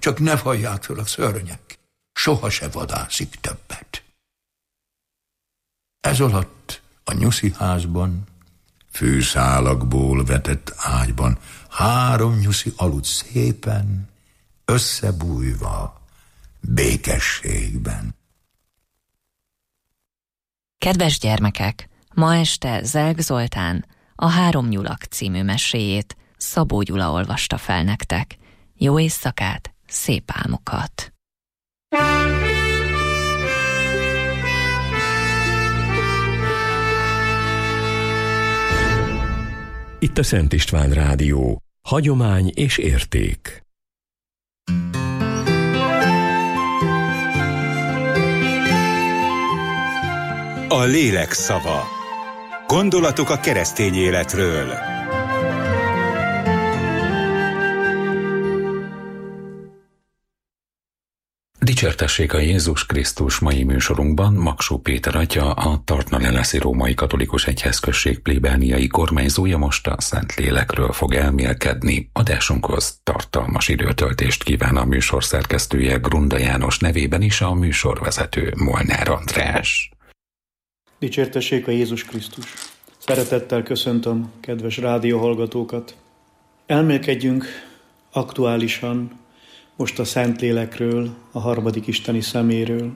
csak ne fajják föl a szörnyek. Soha se vadászik többet. Ez alatt a nyuszi házban, fűszálakból vetett ágyban 3 nyuszi aludt szépen, összebújva, békességben. Kedves gyermekek, ma este Zelg Zoltán a 3 nyulak című meséjét Szabó Gyula olvasta fel nektek. Jó éjszakát, szép álmokat! Itt a Szent István Rádió. Hagyomány és érték. A lélek szava. Gondolatok a keresztény életről. Dicsértessék a Jézus Krisztus mai műsorunkban Maksó Péter atya, a Tartna-Leleszi Római Katolikus Egyházközség plébániai kormányzója most a Szentlélekről fog elmélkedni. Adásunkhoz tartalmas időtöltést kíván a műsor szerkesztője Grunda János nevében is a műsorvezető Molnár András. Dicsértessék a Jézus Krisztus! Szeretettel köszöntöm kedves rádióhallgatókat! Elmélkedjünk aktuálisan most a Szentlélekről, a harmadik isteni szeméről,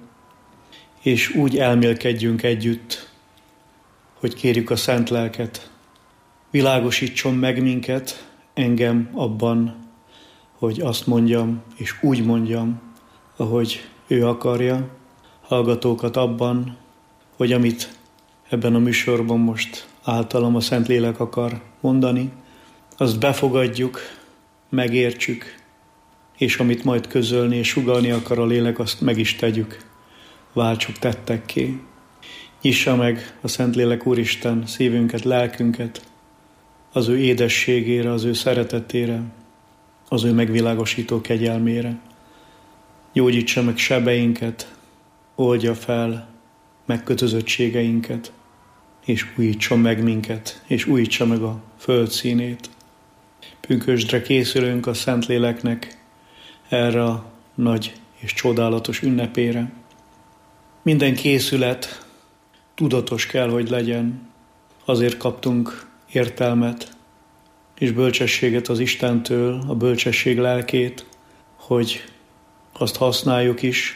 és úgy elmélkedjünk együtt, hogy kérjük a Szent Lelket, világosítson meg minket, engem abban, hogy azt mondjam, és úgy mondjam, ahogy ő akarja, hallgatókat abban, hogy amit ebben a műsorban most általam a Szentlélek akar mondani, azt befogadjuk, megértsük, és amit majd közölni és sugallni akar a lélek, azt meg is tegyük, váltsuk tettekké. Nyissa meg a Szentlélek Úristen szívünket, lelkünket az ő édességére, az ő szeretetére, az ő megvilágosító kegyelmére. Gyógyítsa meg sebeinket, oldja fel megkötözöttségeinket, és újítson meg minket, és újítsa meg a föld színét. Pünkösdre készülünk a Szentléleknek, erre a nagy és csodálatos ünnepére. Minden készület tudatos kell, hogy legyen. Azért kaptunk értelmet és bölcsességet az Istentől, a bölcsesség lelkét, hogy azt használjuk is,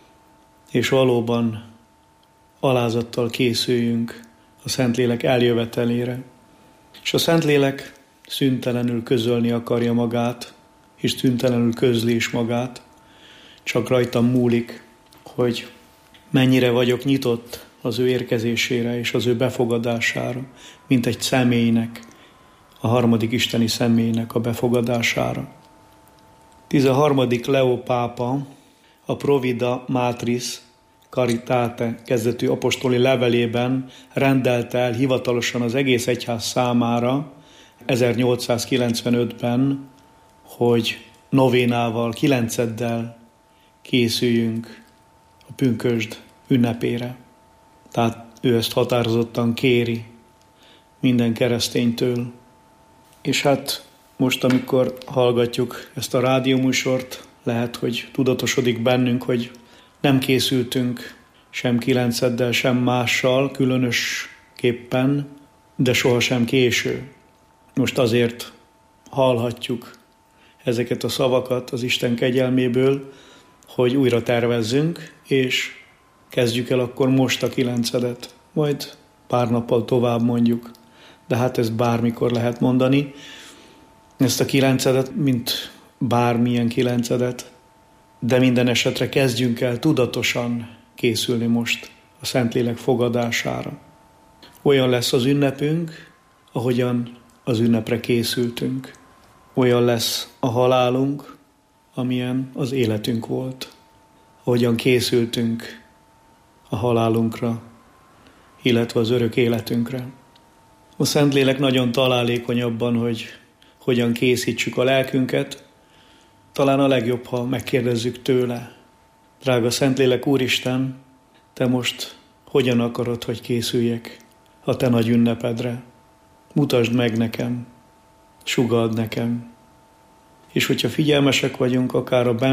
és valóban alázattal készüljünk a Szentlélek eljövetelére. És a Szentlélek szüntelenül közölni akarja magát, és szüntelenül közli is magát, csak rajtam múlik, hogy mennyire vagyok nyitott az ő érkezésére és az ő befogadására, mint egy személynek, a harmadik isteni személynek a befogadására. 13. Leó pápa a Provida Matris Caritate kezdetű apostoli levelében rendelte el hivatalosan az egész egyház számára 1895-ben, hogy novénával, 9-eddel készüljünk a pünkösd ünnepére. Tehát ő ezt határozottan kéri minden kereszténytől. És hát most, amikor hallgatjuk ezt a rádióműsort, lehet, hogy tudatosodik bennünk, hogy nem készültünk sem 9-eddel, sem mással, különösképpen, de sohasem késő. Most azért hallhatjuk ezeket a szavakat az Isten kegyelméből, hogy újra tervezzünk, és kezdjük el akkor most a 9-edet. Majd pár nappal tovább mondjuk, de hát ezt bármikor lehet mondani. Ezt a 9-edet, mint bármilyen 9-edet, de minden esetre kezdjünk el tudatosan készülni most a Szentlélek fogadására. Olyan lesz az ünnepünk, ahogyan az ünnepre készültünk. Olyan lesz a halálunk, amilyen az életünk volt. Ahogyan készültünk a halálunkra, illetve az örök életünkre. A Szentlélek nagyon találékony abban, hogy hogyan készítsük a lelkünket. Talán a legjobb, ha megkérdezzük tőle. Drága Szentlélek Úristen, te most hogyan akarod, hogy készüljek a te nagy ünnepedre? Mutasd meg nekem, sugald nekem. És hogyha figyelmesek vagyunk, akár a